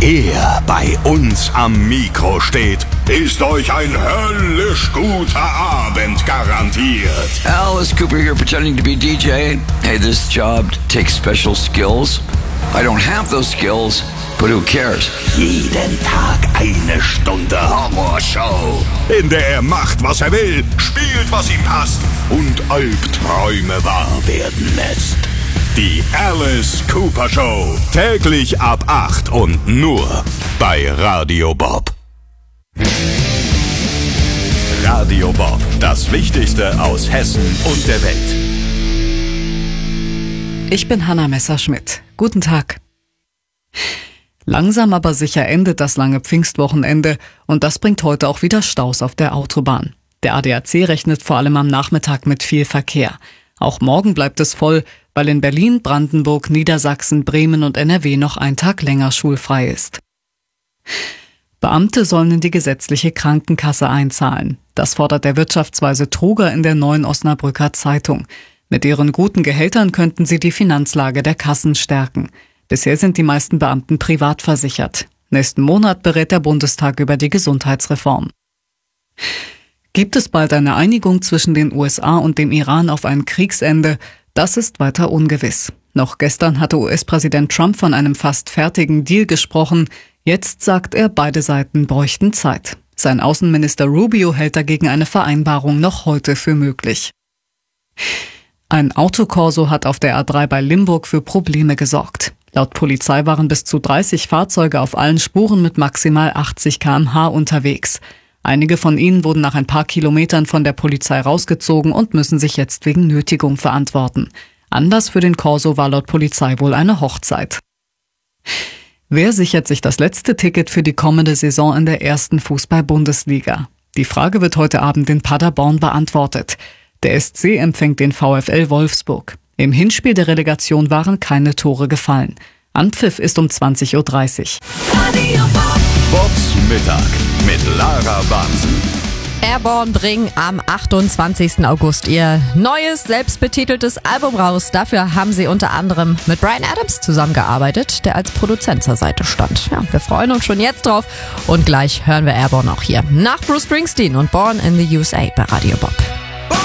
er bei uns am Mikro steht, ist euch ein höllisch guter Abend garantiert. Alice Cooper here pretending to be DJ. Hey, this job takes special skills. I don't have those skills, but who cares? Jeden Tag eine Stunde Horrorshow, in der er macht, was er will, spielt, was ihm passt und Albträume wahr werden lässt. Die Alice Cooper Show, täglich ab 8 und nur bei Radio Bob. Radio Bob, das Wichtigste aus Hessen und der Welt. Ich bin Hanna Messerschmidt. Guten Tag. Langsam aber sicher endet das lange Pfingstwochenende und das bringt heute auch wieder Staus auf der Autobahn. Der ADAC rechnet vor allem am Nachmittag mit viel Verkehr. Auch morgen bleibt es voll, weil in Berlin, Brandenburg, Niedersachsen, Bremen und NRW noch ein Tag länger schulfrei ist. Beamte sollen in die gesetzliche Krankenkasse einzahlen. Das fordert der Wirtschaftsweise Truger in der Neuen Osnabrücker Zeitung. Mit ihren guten Gehältern könnten sie die Finanzlage der Kassen stärken. Bisher sind die meisten Beamten privat versichert. Nächsten Monat berät der Bundestag über die Gesundheitsreform. Gibt es bald eine Einigung zwischen den USA und dem Iran auf ein Kriegsende? Das ist weiter ungewiss. Noch gestern hatte US-Präsident Trump von einem fast fertigen Deal gesprochen. Jetzt sagt er, beide Seiten bräuchten Zeit. Sein Außenminister Rubio hält dagegen eine Vereinbarung noch heute für möglich. Ein Autokorso hat auf der A3 bei Limburg für Probleme gesorgt. Laut Polizei waren bis zu 30 Fahrzeuge auf allen Spuren mit maximal 80 km/h unterwegs. Einige von ihnen wurden nach ein paar Kilometern von der Polizei rausgezogen und müssen sich jetzt wegen Nötigung verantworten. Anlass für den Korso war laut Polizei wohl eine Hochzeit. Wer sichert sich das letzte Ticket für die kommende Saison in der ersten Fußball-Bundesliga? Die Frage wird heute Abend in Paderborn beantwortet. Der SC empfängt den VfL Wolfsburg. Im Hinspiel der Relegation waren keine Tore gefallen. Anpfiff ist um 20:30 Uhr. Bobs Mittag mit Lara Bansen. Airborne bringen am 28. August ihr neues, selbstbetiteltes Album raus. Dafür haben sie unter anderem mit Bryan Adams zusammengearbeitet, der als Produzent zur Seite stand. Ja, wir freuen uns schon jetzt drauf und gleich hören wir Airborne auch hier. Nach Bruce Springsteen und Born in the USA bei Radio Bob.